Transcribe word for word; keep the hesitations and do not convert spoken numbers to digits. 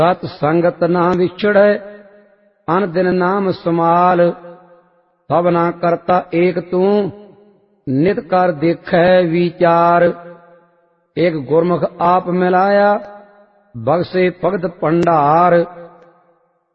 सत संगत ना विछड़ै अन दिन नाम समाल। सबना करता एक तू नित कर देखै विचार। एक गुरमुख आप मिलाया बगसे भगत भंडार।